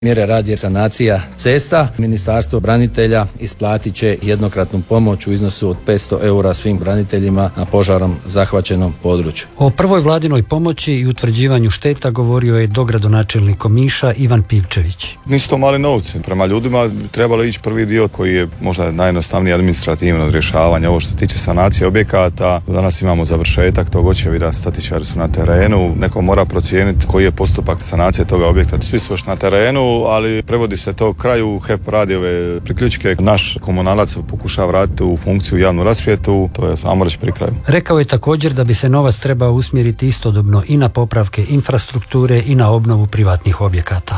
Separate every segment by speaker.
Speaker 1: Mjere radi sanacija cesta. Ministarstvo branitelja isplatit će jednokratnu pomoć u iznosu od 500 eura svim braniteljima na požarom zahvaćenom području.
Speaker 2: O prvoj vladinoj pomoći i utvrđivanju šteta govorio je dogradonačelnik Omiša Ivan Pivčević.
Speaker 3: Nisu to mali novci. Prema ljudima trebalo ići prvi dio koji je možda najjednostavniji administrativno rješavanje. Ovo što se tiče sanacije objekata, danas imamo završetak tog očevida, statičari su na terenu, neko mora procijeniti koji je postupak sanacije toga objekta. Svi su još na terenu, ali prevodi se to kraju. HEP radi ove priključke, naš komunalac pokušava vratiti u funkciju javnu rasvjetu, to je samo reći pri kraju.
Speaker 2: Rekao je također da bi se novac trebao usmjeriti istodobno i na popravke infrastrukture i na obnovu privatnih objekata.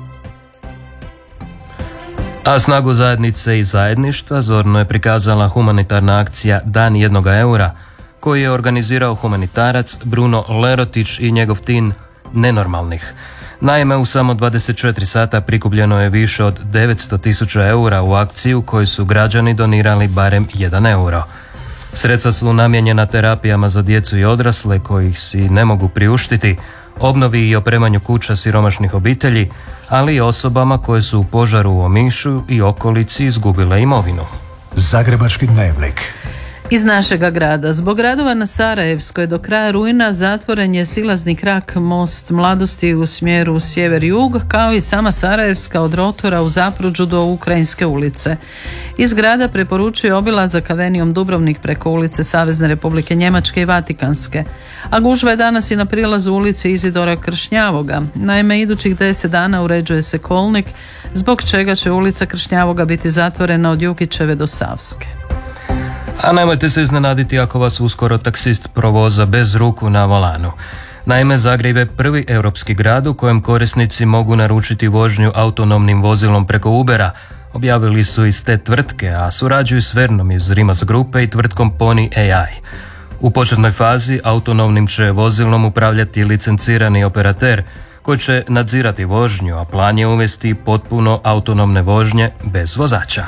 Speaker 4: A snagu zajednice i zajedništva zorno je prikazala humanitarna akcija Dan 1 eura, koju je organizirao humanitarac Bruno Lerotić i njegov tim Nenormalnih. Naime, u samo 24 sata prikupljeno je više od 900.000 eura u akciju koju su građani donirali barem 1 euro. Sredstva su namijenjena terapijama za djecu i odrasle kojih si ne mogu priuštiti, obnovi i opremanju kuća siromašnih obitelji, ali i osobama koje su u požaru u Omišu i okolici izgubile imovinu.
Speaker 5: Zagrebački dnevnik.
Speaker 6: Iz našega grada. Zbog radova na Sarajevskoj do kraja rujna zatvoren je silazni krak most Mladosti u smjeru sjever-jug, kao i sama Sarajevska od rotora u Zapruđu do Ukrajinske ulice. Iz grada preporučuje obilazak avenijom Dubrovnik preko ulice Savezne Republike Njemačke i Vatikanske. A gužva je danas i na prilazu ulici Izidora Kršnjavoga. Naime, idućih 10 dana uređuje se kolnik, zbog čega će ulica Kršnjavoga biti zatvorena od Jukićeve do Savske.
Speaker 4: A nemojte se iznenaditi ako vas uskoro taksist provoza bez ruku na volanu. Naime, Zagreb je prvi europski grad u kojem korisnici mogu naručiti vožnju autonomnim vozilom preko Ubera. Objavili su iz te tvrtke, a surađuju s Vernom iz Rimac grupe i tvrtkom Pony AI. U početnoj fazi autonomnim će vozilom upravljati licencirani operater koji će nadzirati vožnju, a plan je uvesti potpuno autonomne vožnje bez vozača.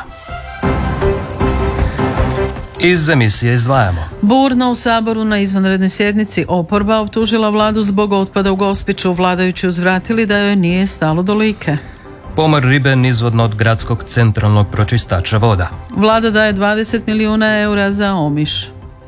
Speaker 4: Iz emisije izdvajamo.
Speaker 6: Burno u Saboru na izvanrednoj sjednici oporba optužila vladu zbog otpada u Gospiću. Vladajući uzvratili da joj nije stalo do Like.
Speaker 4: Pomor ribe nizvodno od gradskog centralnog pročistača voda.
Speaker 6: Vlada daje 20 milijuna eura za Omiš.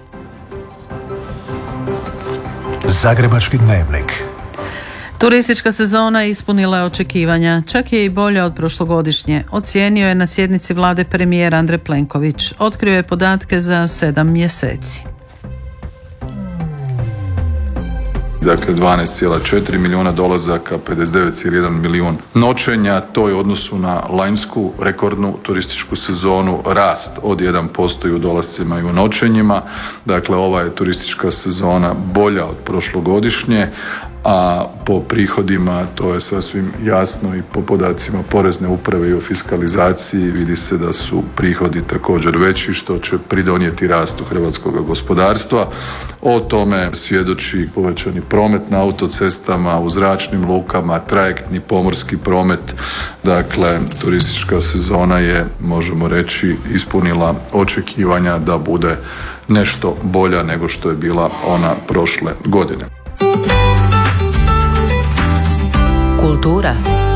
Speaker 5: Zagrebački dnevnik.
Speaker 6: Turistička sezona ispunila je očekivanja, čak je i bolja od prošlogodišnje. Ocijenio je na sjednici vlade premijer Andrej Plenković. Otkrio je podatke za 7 mjeseci.
Speaker 7: Dakle, 12,4 milijuna dolazaka, 59,1 milijun noćenja. To je u odnosu na lanjsku rekordnu turističku sezonu rast od 1% i u dolascima i u noćenjima. Dakle, ova je turistička sezona bolja od prošlogodišnje, a po prihodima to je sasvim jasno i po podacima Porezne uprave i o fiskalizaciji vidi se da su prihodi također veći, što će pridonijeti rastu hrvatskog gospodarstva. O tome svjedoči povećani promet na autocestama, u zračnim lukama, trajektni pomorski promet. Dakle, turistička sezona je, možemo reći, ispunila očekivanja da bude nešto bolja nego što je bila ona prošle godine.
Speaker 8: Kultura.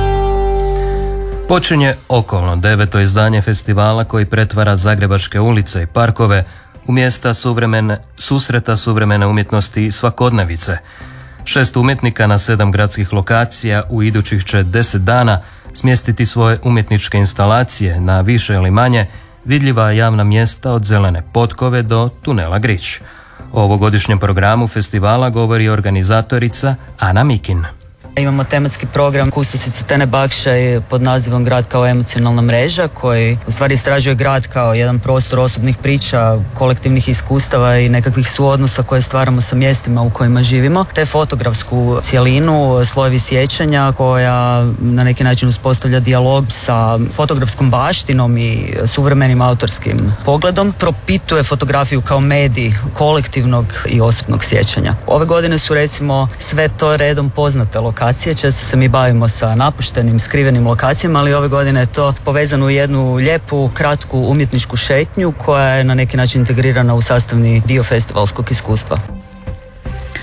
Speaker 4: Počinje okolno 9. izdanje festivala koji pretvara zagrebačke ulice i parkove u mjesta susreta suvremene umjetnosti i svakodnevice. 6 umjetnika na 7 gradskih lokacija u idućih će 10 dana smjestiti svoje umjetničke instalacije na više ili manje vidljiva javna mjesta od Zelene potkove do tunela Grič. O ovogodišnjem programu festivala govori organizatorica Ana Mikin.
Speaker 9: Imamo tematski program kustosice Tene Bakša pod nazivom Grad kao emocionalna mreža, koji u stvari istražuje grad kao jedan prostor osobnih priča, kolektivnih iskustava i nekakvih suodnosa koje stvaramo sa mjestima u kojima živimo, te fotografsku cjelinu, slojevi sjećanja koja na neki način uspostavlja dijalog sa fotografskom baštinom i suvremenim autorskim pogledom, propituje fotografiju kao medij kolektivnog i osobnog sjećanja. Ove godine su recimo sve to redom poznate lokacije. Često se mi bavimo sa napuštenim, skrivenim lokacijama, ali ove godine je to povezano u jednu lijepu, kratku umjetničku šetnju koja je na neki način integrirana u sastavni dio festivalskog iskustva.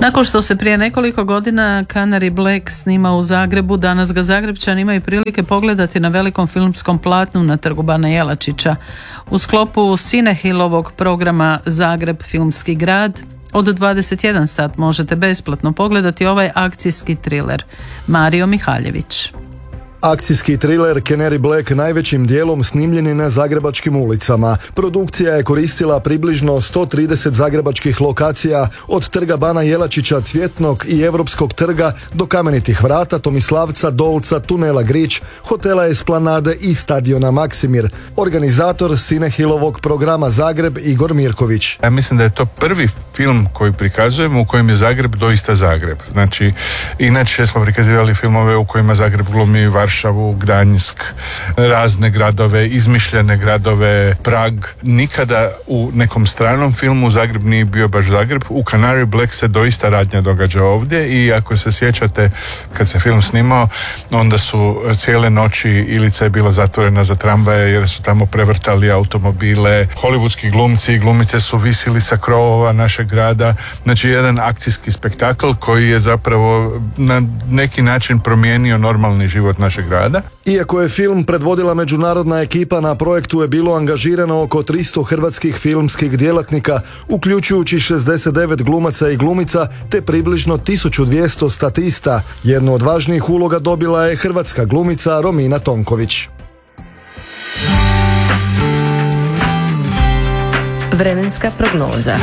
Speaker 6: Nakon što se prije nekoliko godina Canary Black snima u Zagrebu, danas ga Zagrepčani imaju prilike pogledati na velikom filmskom platnu na Trgu Bana Jelačića. U sklopu Cinehilovog programa Zagreb filmski grad od 21 sat možete besplatno pogledati ovaj akcijski triler. Mario Mihaljević.
Speaker 10: Akcijski triler Canary Black najvećim dijelom snimljen je na zagrebačkim ulicama. Produkcija je koristila približno 130 zagrebačkih lokacija od Trga Bana Jelačića, Cvjetnog i Europskog trga do Kamenitih vrata, Tomislavca, Dolca, Tunela Grić, hotela Esplanade i stadiona Maksimir. Organizator Cinehilovog programa Zagreb Igor Mirković.
Speaker 11: Ja mislim da je to prvi film koji prikazujemo u kojem je Zagreb doista Zagreb. Znači, inače smo prikazivali filmove u kojima Zagreb glumi Varšavu, Gdanjsk, razne gradove, izmišljene gradove, Prag. Nikada u nekom stranom filmu Zagreb nije bio baš Zagreb. U Canary Black se doista radnja događa ovdje i ako se sjećate kad se film snimao, onda su cijele noći Ilica je bila zatvorena za tramvaje jer su tamo prevrtali automobile. Hollywoodski glumci i glumice su visili sa krovova našeg grada. Znači jedan akcijski spektakl koji je zapravo na neki način promijenio normalni život našeg grada.
Speaker 10: Iako je film predvodila međunarodna ekipa, na projektu je bilo angažirano oko 300 hrvatskih filmskih djelatnika, uključujući 69 glumaca i glumica, te približno 1200 statista. Jednu od važnijih uloga dobila je hrvatska glumica Romina Tonković.
Speaker 8: Vremenska prognoza.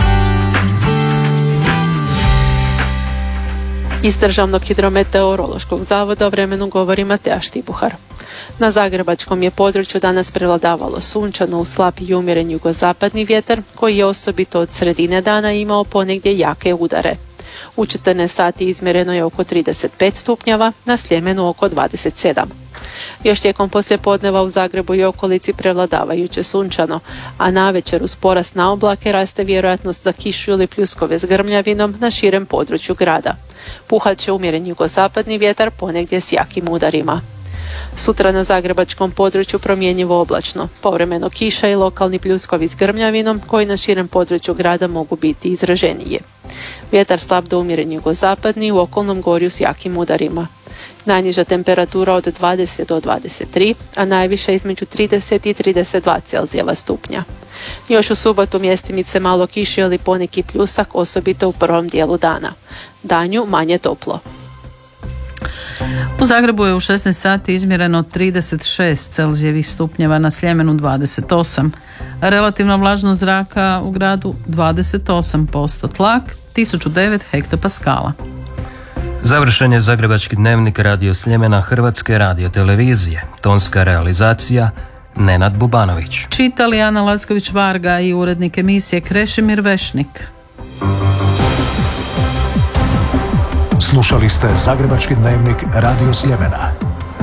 Speaker 12: Iz Državnog hidrometeorološkog zavoda o vremenu govori Mateja Štibuhar. Na zagrebačkom je području danas prevladavalo sunčano uz slab i umjeren jugozapadni vjetar koji je osobito od sredine dana imao ponegdje jake udare. U 14 sati izmjereno je oko 35 stupnjeva, na Sljemenu oko 27. Još tijekom poslijepodneva u Zagrebu i okolici prevladavajuće sunčano, a navečer uz porast na oblake raste vjerojatnost za kišu ili pljuskove s grmljavinom na širem području grada. Puhat će umjeren jugozapadni vjetar ponegdje s jakim udarima. Sutra na zagrebačkom području promjenjivo oblačno, povremeno kiša i lokalni pljuskovi s grmljavinom koji na širem području grada mogu biti izraženije. Vjetar slab do umjeren jugozapadni u okolnom gorju s jakim udarima. Najniža temperatura od 20 do 23, a najviša između 30 i 32 Celzijeva stupnja. Još u subotu mjestimice malo kiše ili poneki pljusak, osobito u prvom dijelu dana. Danju manje toplo.
Speaker 6: U Zagrebu je u 16 sati izmjereno 36 Celzijevih stupnjeva, na Sljemenu 28. Relativna vlažnost zraka u gradu 28%, tlak 1009 hektopaskala.
Speaker 4: Završen je Zagrebački dnevnik Radio Sljemena Hrvatske radiotelevizije. Tonska realizacija Nenad Bubanović.
Speaker 6: Čitali Ana Lacković-Varga i urednik emisije Krešimir Vešnik.
Speaker 5: Slušali ste Zagrebački dnevnik Radio Sljemena.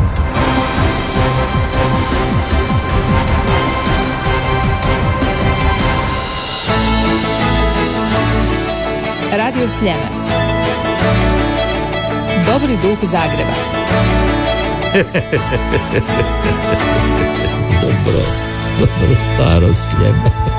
Speaker 13: Radio Sljemen. Dobri duh Zagreba.
Speaker 14: Dobro staro Sljeme.